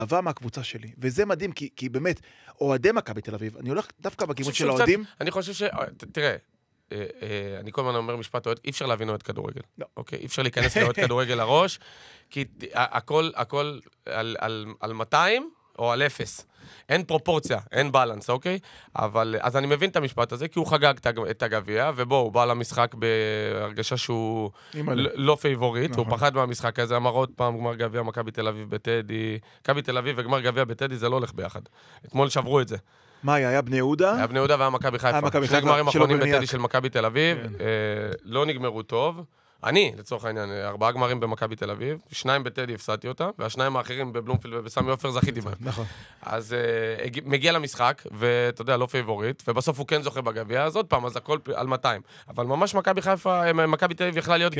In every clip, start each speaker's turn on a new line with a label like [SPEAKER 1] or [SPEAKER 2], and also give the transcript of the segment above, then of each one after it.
[SPEAKER 1] אהבה מהקבוצה שלי, וזה מדהים, כי באמת, אוהדי מכבי תל אביב, אני הולך דווקא בכיוון של האוהדים.
[SPEAKER 2] אני חושב תראה, אני כל הזמן אומר משפט, אי אפשר להבין אוהד כדורגל. אוקיי? אי אפשר להיכנס לאוהד כדורגל לראש, כי הכל על 200 או על 0. אין פרופורציה, אין בלנס, אוקיי? אבל, אז אני מבין את המשפט הזה, כי הוא חגג את הגביע, ובו, הוא בא למשחק בהרגשה שהוא לא פייבוריט, הוא פחד מהמשחק הזה, אמר עוד פעם, גמר גביע מכבי תל אביב בטדי, מכבי תל אביב וגמר גביע בטדי, זה לא הולך ביחד. אתמול שברו את זה.
[SPEAKER 1] מה היה בני יהודה?
[SPEAKER 2] היה בני יהודה והיה מכבי חיפה. שני גמרים אחרונים בטדי של מכבי תל אביב, לא נגמרו טוב. אני, לצורך העניין, 4 גמרים במכבי תל אביב, 2 בטדי הפסדתי אותם, והשניים האחרים בבלומפילד ובסמי עופר זכיתי בהם.
[SPEAKER 1] נכון.
[SPEAKER 2] אז מגיע למשחק, ואתה יודע, לא פייבוריט, ובסוף הוא כן זוכה בגביע, אז עוד פעם, אז הכל על 200. אבל ממש מכבי חיפה, מכבי תל אביב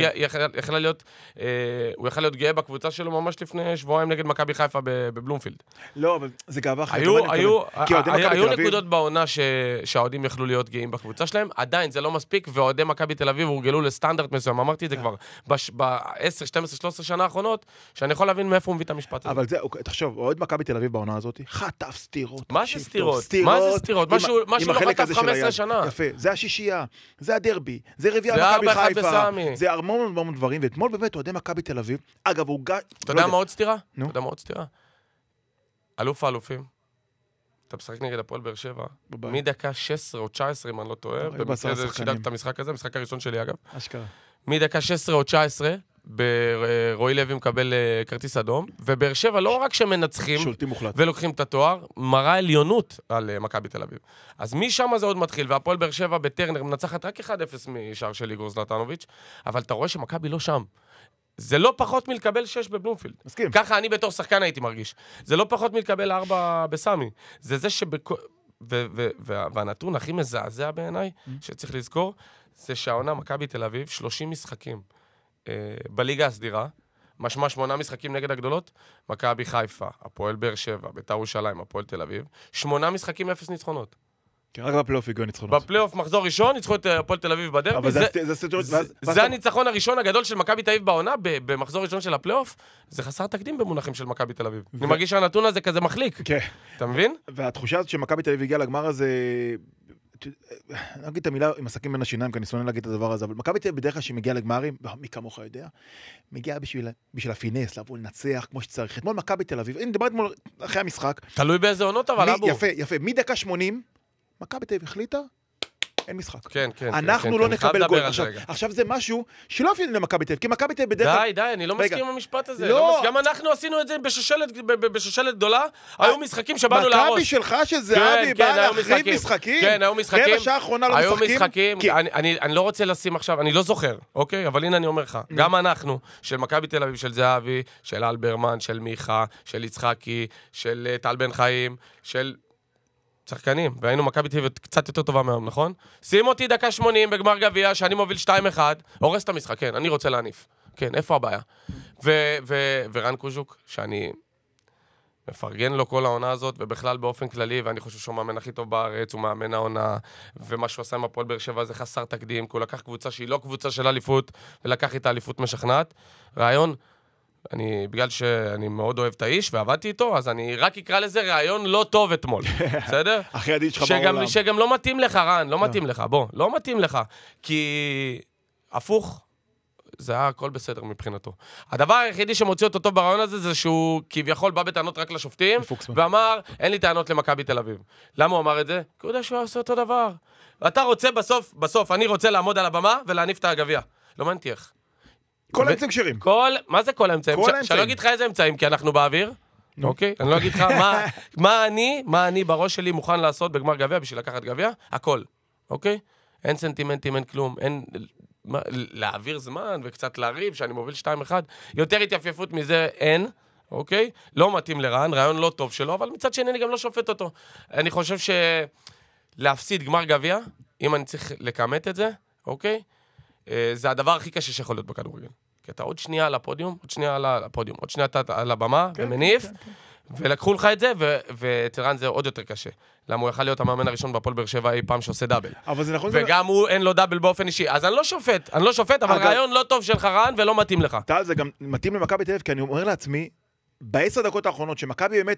[SPEAKER 2] הוא יכל להיות גאה בקבוצה שלו ממש לפני שבועיים נגד מכבי חיפה בבלומפילד.
[SPEAKER 1] לא, אבל זה גאווה אחרת.
[SPEAKER 2] היו נקודות בעונה שהאוהדים יכלו להיות גאים בקבוצה שלהם, עדיין זה לא מספיק, ואוהדי מכבי תל אביב הורגלו לסטנדרט מסוים. אמרתי זה כבר ב-10, 12, 13 שנה האחרונות, שאני יכול להבין מאיפה הוא מביא את המשפט הזה.
[SPEAKER 1] אבל זה, תחשוב, אוהד מכבי תל אביב בעונה הזאת, חטף סטירות.
[SPEAKER 2] מה זה סטירות? מה זה סטירות? משהו לא חטף 15 שנה.
[SPEAKER 1] יפה, זה השישייה, זה הדרבי, זה רביע מכבי חיפה, זה המון דברים, ואתמול באמת אוהדי מכבי תל אביב, אגב, הוא גא...
[SPEAKER 2] אתה יודע מה עוד סטירה? אתה יודע מה עוד סטירה? אלוף האלופים. אתה משחק נגד הפועל באר שבע, מדקה 16 או 19, אם אני לא טועה, במקרה זה שידרתי את המשחק הזה, המשחק הראשון שלי אגב.
[SPEAKER 1] אשכרה.
[SPEAKER 2] מדקה 16 או 19, רועי לוי מקבל כרטיס אדום, ובאר שבע לא רק שמנצחים ולוקחים את התואר, מראה עליונות על מכבי תל אביב. אז משם זה עוד מתחיל, והפועל באר שבע בטרנר מנצחת רק 1-0 משער של איגור זלטנוביץ', אבל אתה רואה שמכבי לא שם. זה לא פחות מלקבל 6 בבלומפילד.
[SPEAKER 1] מסכים.
[SPEAKER 2] ככה אני בתור שחקן הייתי מרגיש. זה לא פחות מלקבל 4 בסמי. זה והנתון הכי מזעזע בעיניי, שצריך לזכור, זה שהעונה מכבי תל אביב, 30 משחקים בליגה הסדירה, משמע 8 משחקים נגד הגדולות, מכבי חיפה, הפועל באר שבע, בית"ר ירושלים, הפועל תל אביב, 8 משחקים 0 ניצחונות.
[SPEAKER 1] רק בפלייאוף הגיעו ניצחונות.
[SPEAKER 2] בפלייאוף מחזור ראשון, ניצחו את הפועל תל אביב בדרבי. זה הניצחון הראשון הגדול של מכבי תל אביב בעונה, במחזור ראשון של הפלייאוף, זה חסר תקדים במונחים של מכבי תל אביב. אני מרגיש שהנתון הזה כזה מחליק. אתה מבין?
[SPEAKER 1] והתחושה הזאת שמכבי תל אביב הגיעה לגמר הזה, אני אגיד את המילה עם עסקים בין השיניים, כי אני שונא להגיד את הדבר הזה, אבל מכבי תל אביב בדרך כלל שהיא מגיעה לגמרים, מי כמוך יודע, מגיעה בשביל הפינס, לבוא לנצח כמו שצריך. אתמול מכבי תל אביב, הנה, דיברתי אחרי המשחק.
[SPEAKER 2] תלוי באיזה עונות, אבל אבו.
[SPEAKER 1] יפה, מדקה 80, מכבי תל אביב החליטה, אין משחק.
[SPEAKER 2] כן.
[SPEAKER 1] אנחנו לא נקבל גול. עכשיו זה משהו שלא אפילו למכבי תל אביב, כי מכבי תל אביב בדרך כלל...
[SPEAKER 2] די, אני לא מסכים עם המשפט הזה. גם אנחנו עשינו את זה בשושלת גדולה, היו משחקים שבאנו להרוס.
[SPEAKER 1] מכבי שלך שזהבי בא להחריב משחקים?
[SPEAKER 2] כן, היו משחקים.
[SPEAKER 1] רבע שעה האחרונה לא משחקים?
[SPEAKER 2] אני לא רוצה לשים עכשיו, אני לא זוכר, אוקיי? אבל הנה אני אומר לך, גם אנחנו, של מכבי תל אביב, של זהבי, של אלברמן, של מיכה, של יצחקי, של טל בן חיים, של שחקנים, והיינו מכבי תל אביב קצת יותר טובה מהיום, נכון? שים אותי דקה 80 בגמר גביע, שאני מוביל 2-1, הורס את המשחק, כן, אני רוצה להניף. כן, איפה הבעיה? ורן קוז'וק, שאני מפרגן לו כל העונה הזאת, ובכלל באופן כללי, ואני חושב שהוא מאמן הכי טוב בארץ, הוא מאמן העונה, ומה שהוא עשה עם הפועל באר שבע זה חסר תקדים, כי הוא לקח קבוצה שהיא לא קבוצה של אליפות, ולקח איתה אליפות משכנעת. רעיון, בגלל שאני מאוד אוהב את האיש ועבדתי איתו, אז אני רק אקרא לזה רעיון לא טוב אתמול, בסדר?
[SPEAKER 1] אחרי עדיד שלך בעולם.
[SPEAKER 2] שגם לא מתאים לך, רן, לא מתאים לך, בוא, לא מתאים לך, כי הפוך, זה היה הכל בסדר מבחינתו. הדבר היחידי שמוציא אותו טוב ברעיון הזה, זה שהוא כביכול בא בטענות רק לשופטים, ואמר, אין לי טענות למכבי תל אביב. למה הוא אמר את זה? כי הוא יודע שהוא עושה אותו דבר. אתה רוצה בסוף, אני רוצה לעמוד על הבמה ולהניף את הגביע. לא מעניין איך.
[SPEAKER 1] כל האמצעים כשרים.
[SPEAKER 2] מה זה כל האמצעים? שאני לא אגיד לך איזה אמצעים, כי אנחנו באוויר. אוקיי? אני לא אגיד לך מה אני בראש שלי מוכן לעשות בגמר גביע בשביל לקחת גביע. הכל. אוקיי? אין סנטימנטים, אין כלום. אין להעביר זמן וקצת להריב, שאני מוביל 2-1. יותר התייפייפות מזה אין. אוקיי? לא מתאים לרעיון, רעיון לא טוב שלו, אבל מצד שני אני גם לא שופט אותו. אני חושב להפסיד גמר גביע, אם אני צריך לקמת את זה, אוקיי? זה הדבר הכי קשה שיכול להיות בכדורגל. כי אתה עוד שנייה על הפודיום, עוד שנייה אתה על הבמה, ומניף, ולקחו לך את זה, ואצל רן זה עוד יותר קשה. למה הוא יכל להיות המאמן הראשון בהפועל באר שבע אי פעם שעושה דאבל. וגם הוא אין לו דאבל באופן אישי. אז אני לא שופט, אבל רעיון לא טוב שלך רן, ולא מתאים לך.
[SPEAKER 1] טל, זה גם מתאים למכבי תל אביב, כי אני אומר לעצמי, ב10 דקות האחרונות, שמכבי באמת